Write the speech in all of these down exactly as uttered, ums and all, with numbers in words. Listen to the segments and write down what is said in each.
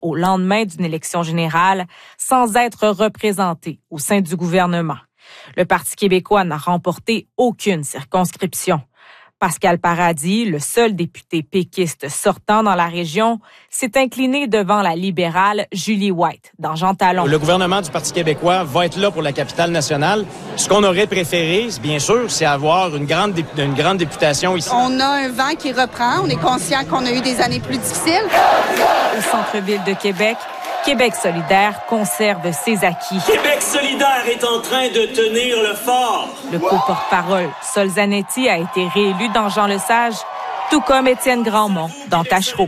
au lendemain d'une élection générale, sans être représenté au sein du gouvernement. Le Parti québécois n'a remporté aucune circonscription. Pascal Paradis, le seul député péquiste sortant dans la région, s'est incliné devant la libérale Julie White dans Jean Talon. Le gouvernement du Parti québécois va être là pour la capitale nationale. Ce qu'on aurait préféré, bien sûr, c'est avoir une grande, dé- une grande députation ici. On a un vent qui reprend. On est conscient qu'on a eu des années plus difficiles. Au centre-ville de Québec, Québec solidaire conserve ses acquis. Québec solidaire est en train de tenir le fort. Le co-porte-parole Sol Zanetti a été réélu dans Jean Lesage, tout comme Étienne Grandmont dans Tachereau.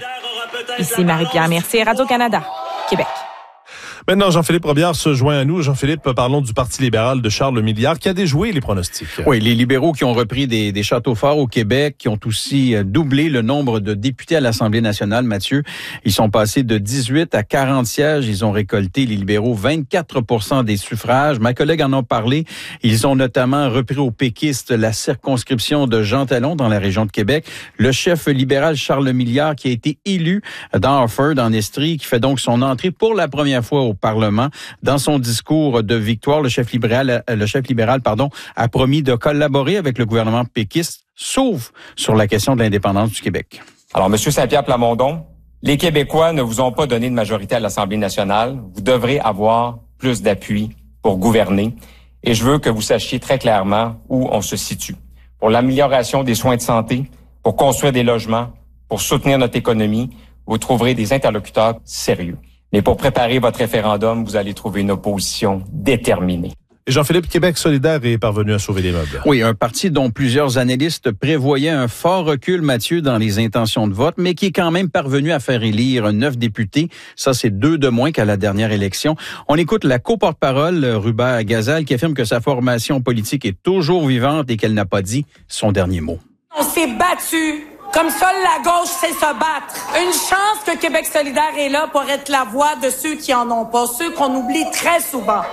Ici Marie-Pierre Mercier, Radio-Canada, Québec. Maintenant, Jean-Philippe Robillard se joint à nous. Jean-Philippe, parlons du Parti libéral de Charles Milliard qui a déjoué les pronostics. Oui, les libéraux qui ont repris des, des châteaux forts au Québec, qui ont aussi doublé le nombre de députés à l'Assemblée nationale, Mathieu. Ils sont passés de dix-huit à quarante sièges. Ils ont récolté, les libéraux, vingt-quatre pour cent des suffrages. Ma collègue en a parlé. Ils ont notamment repris aux péquistes la circonscription de Jean Talon dans la région de Québec. Le chef libéral Charles Milliard qui a été élu dans Harford, en Estrie, qui fait donc son entrée pour la première fois au au Parlement. Dans son discours de victoire, le chef libéral, le chef libéral, pardon, a promis de collaborer avec le gouvernement péquiste, sauf sur la question de l'indépendance du Québec. Alors, Monsieur Saint-Pierre Plamondon, les Québécois ne vous ont pas donné de majorité à l'Assemblée nationale. Vous devrez avoir plus d'appui pour gouverner. Et je veux que vous sachiez très clairement où on se situe. Pour l'amélioration des soins de santé, pour construire des logements, pour soutenir notre économie, vous trouverez des interlocuteurs sérieux. Mais pour préparer votre référendum, vous allez trouver une opposition déterminée. Et Jean-Philippe, Québec solidaire est parvenu à sauver les meubles. Oui, un parti dont plusieurs analystes prévoyaient un fort recul, Mathieu, dans les intentions de vote, mais qui est quand même parvenu à faire élire neuf députés. Ça, c'est deux de moins qu'à la dernière élection. On écoute la co-porte-parole, Ruba Gazal, qui affirme que sa formation politique est toujours vivante et qu'elle n'a pas dit son dernier mot. On s'est battu. Comme seule la gauche sait se battre. Une chance que Québec solidaire est là pour être la voix de ceux qui en ont pas, ceux qu'on oublie très souvent.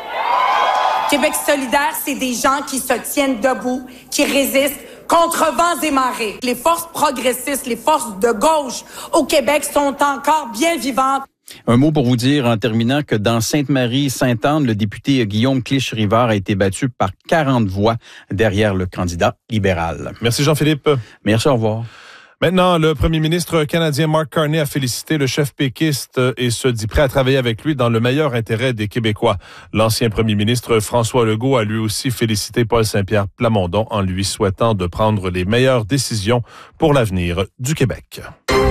Québec solidaire, c'est des gens qui se tiennent debout, qui résistent contre vents et marées. Les forces progressistes, les forces de gauche au Québec sont encore bien vivantes. Un mot pour vous dire, en terminant, que dans Sainte-Marie-Sainte-Anne, le député Guillaume Clich-Rivard a été battu par quarante voix derrière le candidat libéral. Merci Jean-Philippe. Merci, au revoir. Maintenant, le premier ministre canadien Mark Carney a félicité le chef péquiste et se dit prêt à travailler avec lui dans le meilleur intérêt des Québécois. L'ancien premier ministre François Legault a lui aussi félicité Paul Saint-Pierre Plamondon en lui souhaitant de prendre les meilleures décisions pour l'avenir du Québec.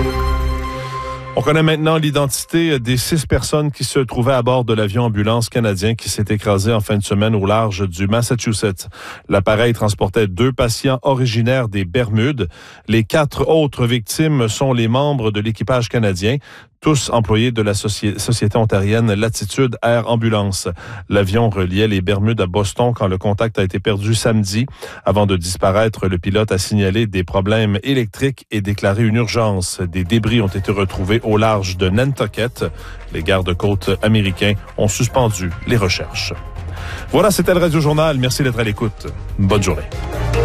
On connaît maintenant l'identité des six personnes qui se trouvaient à bord de l'avion ambulance canadien qui s'est écrasé en fin de semaine au large du Massachusetts. L'appareil transportait deux patients originaires des Bermudes. Les quatre autres victimes sont les membres de l'équipage canadien, tous employés de la soci- société ontarienne Latitude Air Ambulance. L'avion reliait les Bermudes à Boston quand le contact a été perdu samedi. Avant de disparaître, le pilote a signalé des problèmes électriques et déclaré une urgence. Des débris ont été retrouvés au large de Nantucket. Les gardes-côtes américains ont suspendu les recherches. Voilà, c'était le Radio Journal. Merci d'être à l'écoute. Bonne journée.